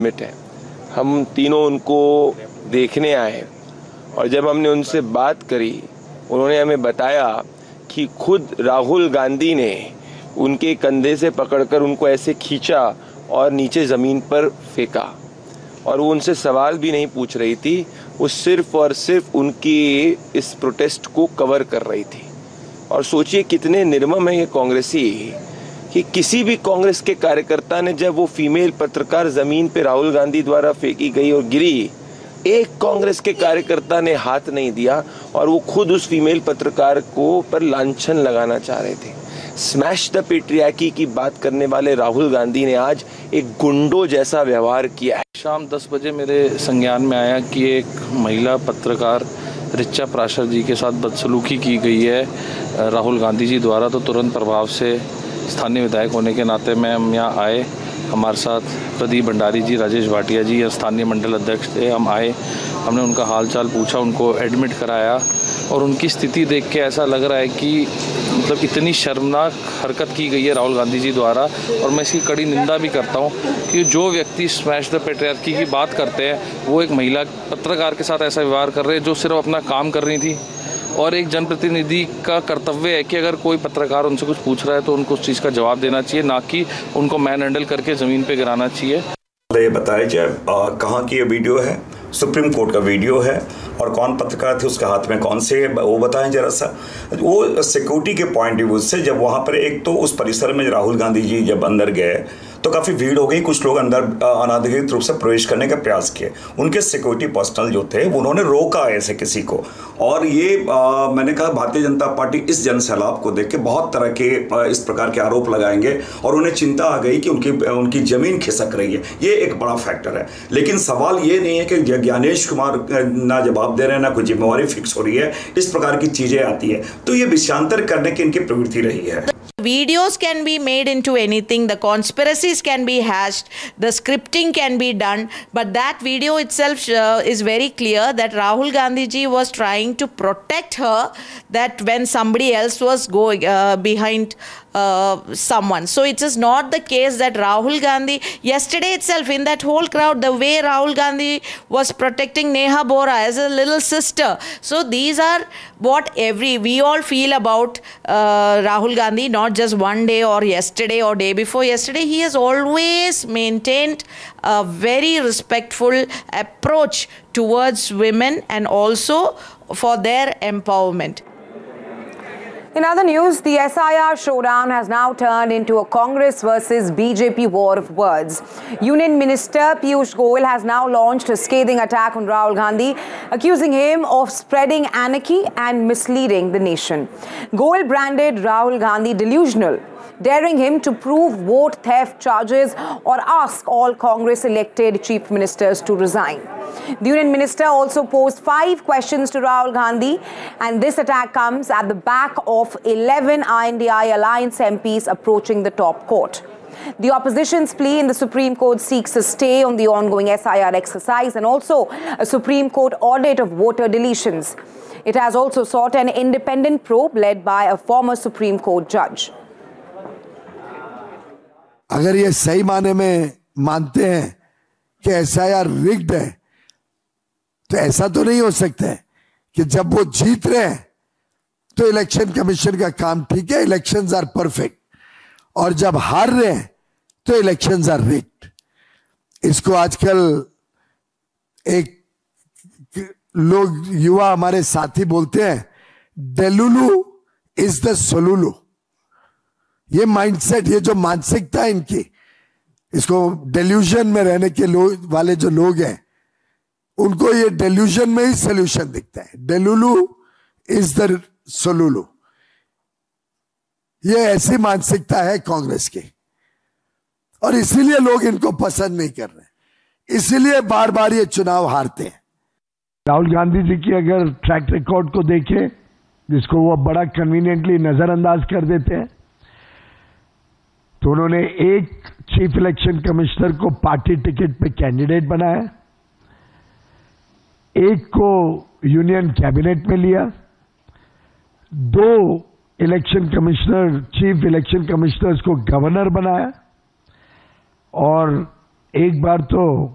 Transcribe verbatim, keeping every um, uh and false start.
मिट है। हम तीनों उनको देखने आए और जब हमने उनसे बात करी, उन्होंने हमें बताया कि खुद राहुल गांधी ने उनके कंधे से पकड़कर उनको ऐसे खींचा और नीचे ज़मीन पर फेंका, और वो उनसे सवाल भी नहीं पूछ रही थी, वो सिर्फ और सिर्फ उनकी इस प्रोटेस्ट को कवर कर रही थी। और सोचिए कितने निर्मम है ये कांग्रेसी कि किसी भी कांग्रेस के कार्यकर्ता ने जब वो फीमेल पत्रकार ज़मीन पे राहुल गांधी द्वारा फेंकी गई और गिरी, एक कांग्रेस के कार्यकर्ता ने हाथ नहीं दिया और वो खुद उस फीमेल पत्रकार को पर लांछन लगाना चाह रहे थे। स्मैश द पेट्रियार्की की बात करने वाले राहुल गांधी ने आज एक गुंडों जैसा व्यवहार किया है। शाम दस बजे मेरे संज्ञान में आया कि एक महिला पत्रकार ऋचा प्राशर जी के साथ बदसलूकी की गई है राहुल गांधी जी द्वारा। तो तुरंत प्रभाव से स्थानीय विधायक होने के नाते में हम यहाँ आए। हमारे साथ प्रदीप भंडारी जी, राजेश भाटिया जी स्थानीय मंडल अध्यक्ष थे। हम आए, हमने उनका हालचाल पूछा, उनको एडमिट कराया और उनकी स्थिति देख के ऐसा लग रहा है कि मतलब इतनी शर्मनाक हरकत की गई है राहुल गांधी जी द्वारा। और मैं इसकी कड़ी निंदा भी करता हूं कि जो व्यक्ति स्मैश द पेट्रियार्की की बात करते हैं वो एक महिला पत्रकार के साथ ऐसा व्यवहार कर रहे हैं जो सिर्फ अपना काम कर रही थी। और एक जनप्रतिनिधि का कर्तव्य है कि अगर कोई पत्रकार उनसे कुछ पूछ रहा है तो उनको उस चीज़ का जवाब देना चाहिए, ना कि उनको मैन हैंडल करके ज़मीन पे गिराना चाहिए। ये बताया जाए कहाँ की ये वीडियो है? सुप्रीम कोर्ट का वीडियो है और कौन पत्रकार थे, उसके हाथ में कौन से, वो बताएं जरा सा। वो सिक्योरिटी के पॉइंट ऑफ व्यू से जब वहाँ पर एक तो उस परिसर में राहुल गांधी जी जब अंदर गए तो काफ़ी भीड़ हो गई, कुछ लोग अंदर अनाधिकृत रूप से प्रवेश करने का प्रयास किए। उनके सिक्योरिटी पर्सनल जो थे उन्होंने रोका ऐसे किसी को। और ये आ, मैंने कहा भारतीय जनता पार्टी इस जनसैलाब को देख के बहुत तरह के आ, इस प्रकार के आरोप लगाएंगे और उन्हें चिंता आ गई कि उनकी उनकी ज़मीन खिसक रही है। ये एक बड़ा फैक्टर है। लेकिन सवाल ये नहीं है कि ज्ञानेश कुमार ना जवाब दे रहे हैं, ना कोई जिम्मेवारी फिक्स हो रही है। इस प्रकार की चीज़ें आती है तो ये विषयांतर करने की इनकी प्रवृत्ति रही है। Videos can be made into anything, the conspiracies can be hashed, the scripting can be done, but that video itself uh, is very clear that Rahul Gandhi ji was trying to protect her, that when somebody else was going uh, behind uh, someone. So it is not the case that Rahul Gandhi, yesterday itself in that whole crowd, the way Rahul Gandhi was protecting Neha Bora as a little sister. So these are what every, we all feel about uh, Rahul Gandhi, not just one day or yesterday or day before yesterday. He has always maintained a very respectful approach towards women and also for their empowerment. In other news, the S I R showdown has now turned into a Congress versus B J P war of words. Union Minister Piyush Goyal has now launched a scathing attack on Rahul Gandhi, accusing him of spreading anarchy and misleading the nation. Goyal branded Rahul Gandhi delusional, daring him to prove vote theft charges or ask all Congress-elected chief ministers to resign. The Union Minister also posed five questions to Rahul Gandhi, and this attack comes at the back of eleven I N D I Alliance M Ps approaching the top court. The opposition's plea in the Supreme Court seeks a stay on the ongoing S I R exercise and also a Supreme Court audit of voter deletions. It has also sought an independent probe led by a former Supreme Court judge. अगर ये सही माने में मानते हैं कि S I R rigged है, तो ऐसा तो नहीं हो सकता है कि जब वो जीत रहे हैं तो इलेक्शन कमीशन का काम ठीक है, इलेक्शंस आर परफेक्ट, और जब हार रहे हैं तो इलेक्शंस आर रिग्ड। इसको आजकल एक लोग युवा हमारे साथी बोलते हैं, डेलुलू इज द सोलुलू। ये माइंडसेट, ये जो मानसिकता इनकी, इसको डेल्यूजन में रहने के लोग वाले जो लोग हैं, उनको ये डेल्यूजन में ही सोल्यूशन दिखता है। डेलुलू इज द सोलुलू। ये ऐसी मानसिकता है कांग्रेस की, और इसीलिए लोग इनको पसंद नहीं कर रहे, इसीलिए बार बार ये चुनाव हारते हैं। राहुल गांधी जी की अगर ट्रैक रिकॉर्ड को देखें, जिसको वो बड़ा कन्वीनियंटली नजरअंदाज कर देते हैं, तो उन्होंने एक चीफ इलेक्शन कमिश्नर को पार्टी टिकट पे कैंडिडेट बनाया, एक को यूनियन कैबिनेट में लिया, दो election commissioner, chief election commissioners को गवर्नर बनाया, और एक बार तो